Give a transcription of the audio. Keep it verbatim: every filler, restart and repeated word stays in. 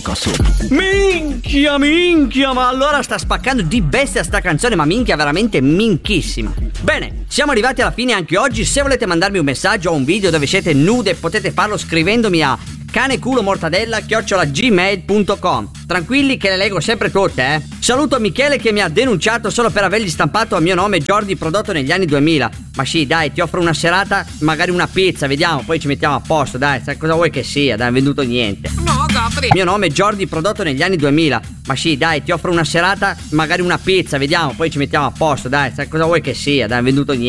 cazzo. Minchia, minchia, ma allora sta spaccando di bestia sta canzone, ma minchia, veramente minchissima. Bene, siamo arrivati alla fine anche oggi. Se volete mandarmi un messaggio o un video dove siete nude, potete farlo scrivendomi a caneculomortadella chiocciola gmail punto com. Tranquilli che le leggo sempre tutte, eh. Saluto Michele che mi ha denunciato solo per avergli stampato a mio nome Jordi prodotto negli anni duemila. Ma sì, dai, ti offro una serata, magari una pizza, vediamo, poi ci mettiamo a posto, dai, sai cosa vuoi che sia, dai, non venduto niente. No, Gabri. Mio nome è Jordi prodotto negli anni duemila. Ma sì, dai, ti offro una serata, magari una pizza, vediamo, poi ci mettiamo a posto, dai, sai cosa vuoi che sia, dai, non venduto niente.